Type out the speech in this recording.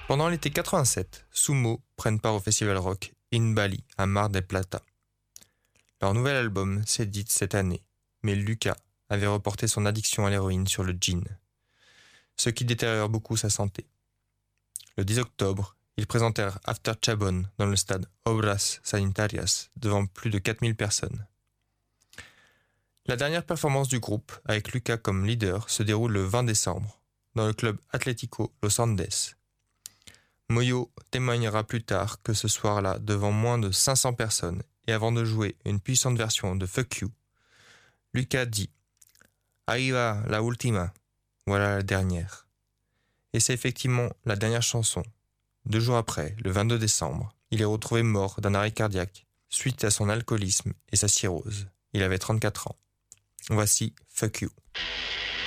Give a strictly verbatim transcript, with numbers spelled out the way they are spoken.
Pendant l'été quatre-vingt-sept, Sumo prennent part au festival rock In Bali à Mar del Plata. Leur nouvel album s'édite cette année, mais Lucas avait reporté son addiction à l'héroïne sur le gin, ce qui détériore beaucoup sa santé. Le dix octobre, ils présentèrent After Chabón dans le stade Obras Sanitarias devant plus de quatre mille personnes. La dernière performance du groupe, avec Lucas comme leader, se déroule le vingt décembre, dans le club Atlético Los Andes. Moyo témoignera plus tard que ce soir-là devant moins de cinq cents personnes et avant de jouer une puissante version de Fuck You, Lucas dit « Ahí va la última », voilà la dernière. Et c'est effectivement la dernière chanson. Deux jours après, le vingt-deux décembre, il est retrouvé mort d'un arrêt cardiaque suite à son alcoolisme et sa cirrhose. Il avait trente-quatre ans. Voici Fuck You.